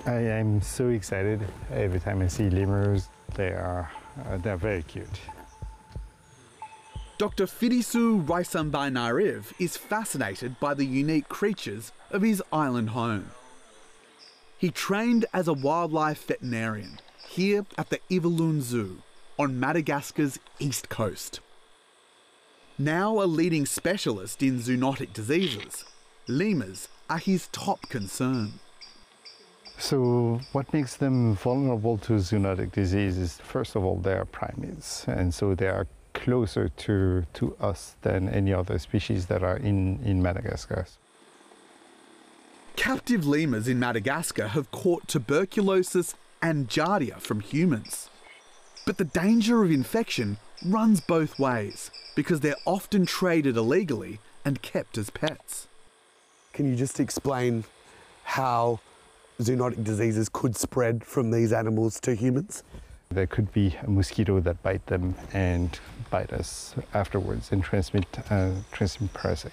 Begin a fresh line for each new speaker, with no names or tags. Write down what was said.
I am so excited every time I see lemurs. They're very cute.
Dr. Fidisu Raisambainariv is fascinated by the unique creatures of his island home. He trained as a wildlife veterinarian here at the Ivalune Zoo on Madagascar's east coast. Now a leading specialist in zoonotic diseases, lemurs are his top concern.
So what makes them vulnerable to zoonotic disease is, first of all, they are primates, and so they are closer to us than any other species that are in Madagascar.
Captive lemurs in Madagascar have caught tuberculosis and giardia from humans. But the danger of infection runs both ways because they're often traded illegally and kept as pets.
Can you just explain how zoonotic diseases could spread from these animals to humans?
There could be a mosquito that bite them and bite us afterwards and transmit parasites.